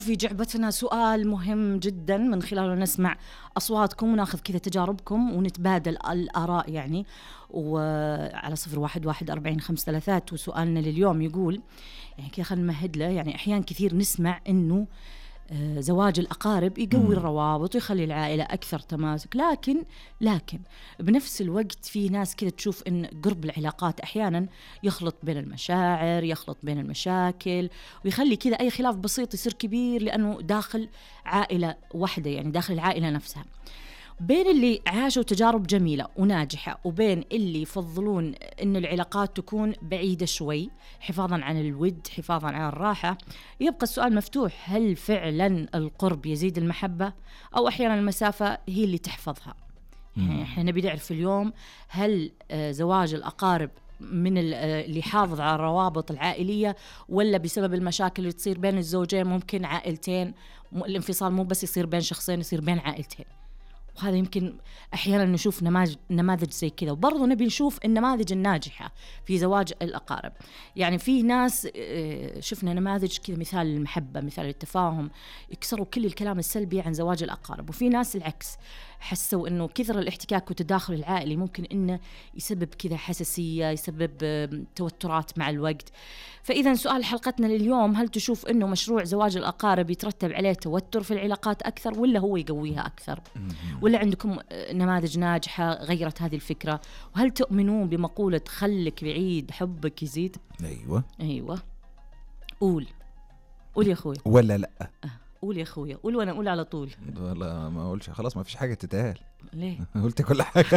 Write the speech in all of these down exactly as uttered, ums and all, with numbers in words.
في جعبتنا سؤال مهم جدا من خلاله نسمع أصواتكم وناخذ كذا تجاربكم ونتبادل الآراء يعني. وعلى صفر واحد واحد أربعين خمس ثلاثات. وسؤالنا لليوم يقول يعني كذا خلينا نمهد له. يعني أحيان كثير نسمع إنه زواج الأقارب يقوي الروابط ويخلي العائلة أكثر تماسك، لكن لكن بنفس الوقت في ناس كذا تشوف إن قرب العلاقات أحيانا يخلط بين المشاعر، يخلط بين المشاكل، ويخلي كذا أي خلاف بسيط يصير كبير لأنه داخل عائلة واحدة، يعني داخل العائلة نفسها. بين اللي عاشوا تجارب جميلة وناجحة وبين اللي يفضلون إن العلاقات تكون بعيدة شوي حفاظاً عن الود، حفاظاً عن الراحة، يبقى السؤال مفتوح: هل فعلاً القرب يزيد المحبة أو أحياناً المسافة هي اللي تحفظها؟ يعني إحنا نبي نعرف اليوم هل زواج الأقارب من اللي يحافظ على الروابط العائلية، ولا بسبب المشاكل اللي تصير بين الزوجين ممكن عائلتين، الانفصال مو بس يصير بين شخصين، يصير بين عائلتين. وهذا يمكن أحيانا نشوف نماذج نماذج زي كذا. وبرضه نبي نشوف النماذج الناجحة في زواج الأقارب. يعني في ناس شفنا نماذج كذا مثال المحبة، مثال التفاهم، يكسروا كل الكلام السلبي عن زواج الأقارب. وفي ناس العكس، حسوا إنه كثر الاحتكاك والتداخل العائلي ممكن إنه يسبب كذا حساسية، يسبب توترات مع الوقت. فإذا سؤال حلقتنا لليوم: هل تشوف إنه مشروع زواج الأقارب يترتب عليه توتر في العلاقات أكثر، ولا هو يقويها أكثر؟ ولا عندكم نماذج ناجحة غيرت هذه الفكرة؟ وهل تؤمنون بمقولة خلك بعيد حبك يزيد؟ أيوة أيوة قول قول يا أخوي. ولا لأ؟ قول يا أخوي. قول وأنا أقول على طول. والله ما أقولش، خلاص ما فيش حاجة تتقال. ليه؟ قلت كل حاجة.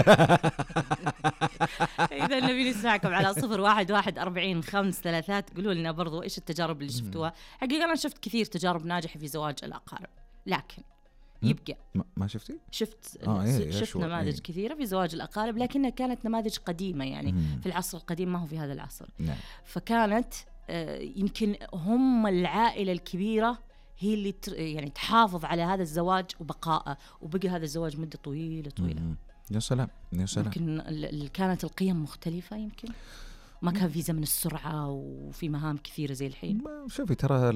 إذا نبي نسمعكم على صفر واحد واحد أربعين خمس ثلاثات. قولوا لنا برضو إيش التجارب اللي شفتوها. حقيقة أنا شفت كثير تجارب ناجحة في زواج الأقارب، لكن يبقى ما شفتي؟ شفت آه إيه شفت نماذج إيه. كثيرة في زواج الأقارب، لكنها كانت نماذج قديمة يعني مم. في العصر القديم، ما هو في هذا العصر. نعم. فكانت آه يمكن هم العائلة الكبيرة هي اللي يعني تحافظ على هذا الزواج وبقائه، وبقي هذا الزواج مدة طويلة طويلة. مم. يا سلام يا سلام. يمكن كانت القيم مختلفة، يمكن ما كان في زمن السرعة وفي مهام كثيرة زي الحين. شوفي ترى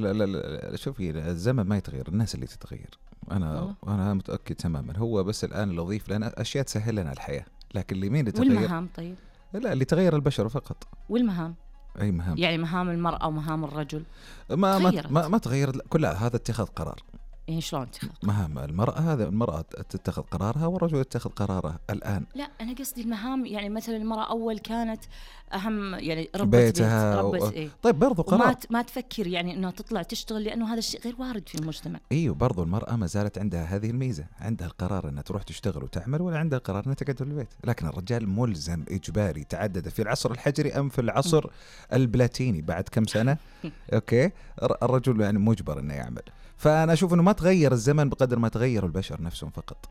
شوفي الزمن ما يتغير، الناس اللي تتغير. أنا أوه. أنا متأكد تماما. هو بس الآن اللي أضيف لنا أشياء تسهل لنا الحياة، لكن اللي مين يتغير؟ والمهام طيب؟ لا، اللي تغير البشر فقط. والمهام؟ أي مهام؟ يعني مهام المرأة ومهام الرجل ما ما, ما ما تغيرت كلها. هذا اتخاذ قرار. يعني شلون اتخاذ؟ مهام المرأة، هذا المرأة تتخذ قرارها والرجل يتخذ قراره الآن. لا أنا قصدي المهام، يعني مثلا المرأة أول كانت أهم، يعني ربة بيتها بيت، و... إيه؟ طيب برضو قرار. وما ت... ما تفكر يعني إنها تطلع تشتغل، لأنه هذا الشيء غير وارد في المجتمع. أيوه برضو المرأة ما زالت عندها هذه الميزة، عندها القرار أنها تروح تشتغل وتعمل، ولا عندها القرار أنها تقعد في البيت. لكن الرجال ملزم إجباري. تعدد في العصر الحجري أم في العصر م. البلاتيني بعد كم سنة. أوكي الرجل يعني مجبر أنه يعمل. فأنا أشوف أنه ما تغير الزمن بقدر ما تغير البشر نفسهم فقط.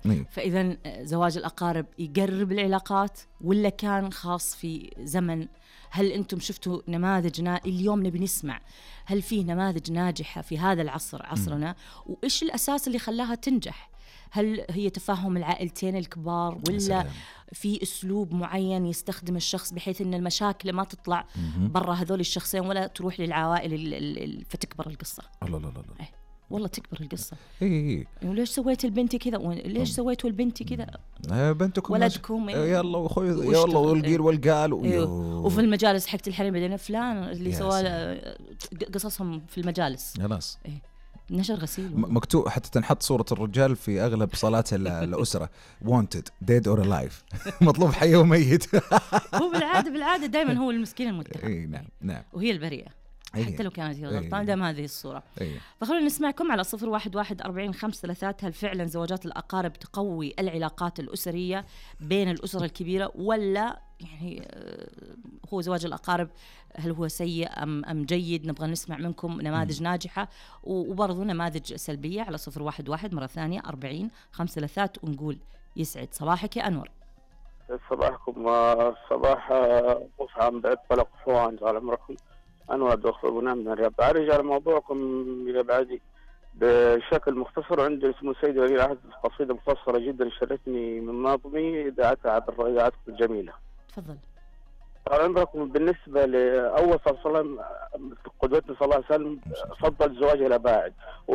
فإذا زواج الأقارب يقرب العلاقات ولا كان خاص في زمن؟ هل أنتم شفتوا نماذج نا... اليوم نبي نسمع هل في نماذج ناجحة في هذا العصر عصرنا؟ م. وإيش الأساس اللي خلاها تنجح؟ هل هي تفاهم العائلتين الكبار، ولا سلام. في أسلوب معين يستخدم الشخص بحيث أن المشاكل ما تطلع برا هذول الشخصين ولا تروح للعوائل ال... ال... فتكبر القصة؟ الله الله الله إيه. والله تكبر القصة. إيه. وليش سويت البنت كذا؟ ليش سويتوا البنت كذا؟ بنتكم ولدكم يلا وخوي يلا والقيل والقال و... إيه. وفي المجالس حقت الحريم بعدين فلان اللي سوى قصصهم في المجالس خلاص. إيه. نشر غسيل مكتوب حتى تنحط صورة الرجال في أغلب صالات الأسرة wanted dead or alive. مطلوب حي وميت. هو بالعادة بالعادة دائما هو المسكين المتهم. إيه نعم نعم. وهي البريئة حتى لو كانت هي غلطانة. دام هذه الصورة. أيه. فخلونا نسمعكم على صفر واحد واحد أربعين خمس ثلاثات. هل فعلا زواجات الأقارب تقوي العلاقات الأسرية بين الأسرة الكبيرة، ولا يعني هو زواج الأقارب هل هو سيء أم أم جيد؟ نبغى نسمع منكم نماذج م. ناجحة وبرضو نماذج سلبية على صفر واحد واحد مرة ثانية أربعين خمس ثلاثات، ونقول يسعد صباحك يا أنور. صباحكم صباح مفعم بعد فلق حوان على عمركم. أنا أدخل ونام من الرياض. أرجع على موضوعكم إلى بعدي بشكل مختصر. عندي اسمه سيد ولي العهد قصيدة مختصرة جدا شرتني من ناظمي إذاعتها عبر إذاعتكم الجميلة. تفضل. طال عمركم بالنسبه لاول صلى الله عليه وسلم قدوتنا صلى الله عليه وسلم فضل زواج الاباعد